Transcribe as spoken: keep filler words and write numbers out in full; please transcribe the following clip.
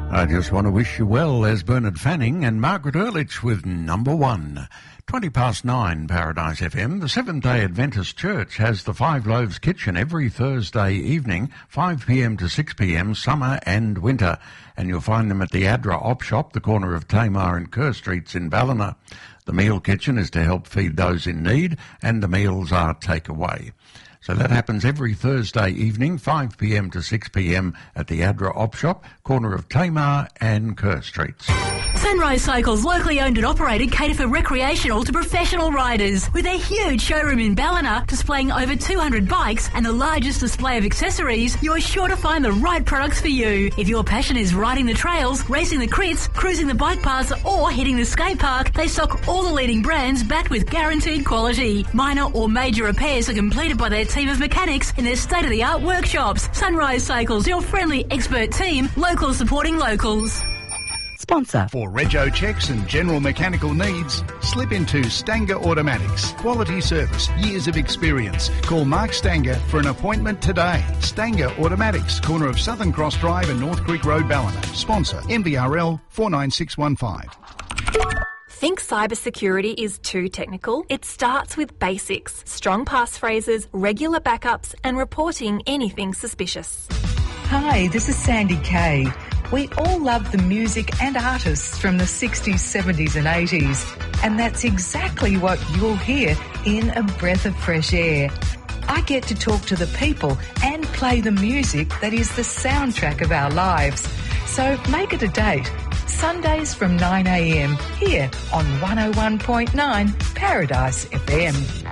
I just want to wish you well. There's Bernard Fanning and Margaret Ehrlich with Number One. twenty past nine, Paradise F M. The Seventh-day Adventist Church has the Five Loaves Kitchen every Thursday evening, five p m to six p m, summer and winter. And you'll find them at the Adra Op Shop, the corner of Tamar and Kerr Streets in Ballina. The meal kitchen is to help feed those in need, and the meals are takeaway. So that happens every Thursday evening, five p m to six p m at the Adra Op Shop, corner of Tamar and Kerr Streets. Sunrise Cycles, locally owned and operated, cater for recreational to professional riders. With a huge showroom in Ballina displaying over two hundred bikes and the largest display of accessories, you're sure to find the right products for you. If your passion is riding the trails, racing the crits, cruising the bike paths or hitting the skate park, they stock all the leading brands backed with guaranteed quality. Minor or major repairs are completed by their team of mechanics in their state-of-the-art workshops. Sunrise Cycles, your friendly expert team, locals supporting locals. Sponsor. For rego checks and general mechanical needs, slip into Stanger Automatics. Quality service, years of experience. Call Mark Stanger for an appointment today. Stanger Automatics, corner of Southern Cross Drive and North Creek Road, Ballina. Sponsor M V R L four nine six one five. Think cybersecurity is too technical? It starts with basics, strong passphrases, regular backups and reporting anything suspicious. Hi, this is Sandy Kay. We all love the music and artists from the sixties, seventies and eighties, and that's exactly what you'll hear in A Breath of Fresh Air. I get to talk to the people and play the music that is the soundtrack of our lives. So make it a date. Sundays from nine a m here on one oh one point nine Paradise F M.